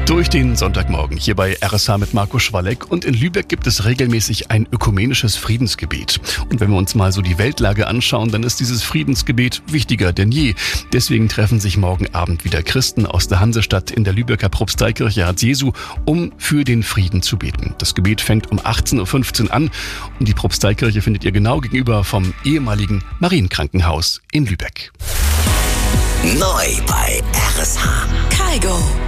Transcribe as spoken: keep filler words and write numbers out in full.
Durch den Sonntagmorgen hier bei R S H mit Marco Schwalleck, und in Lübeck gibt es regelmäßig ein ökumenisches Friedensgebet. Und wenn wir uns mal so die Weltlage anschauen, dann ist dieses Friedensgebet wichtiger denn je. Deswegen treffen sich morgen Abend wieder Christen aus der Hansestadt in der Lübecker Propsteikirche Herz Jesu, um für den Frieden zu beten. Das Gebet fängt um achtzehn Uhr fünfzehn an und die Propsteikirche findet ihr genau gegenüber vom ehemaligen Marienkrankenhaus in Lübeck. Neu bei R S H. Kaigo.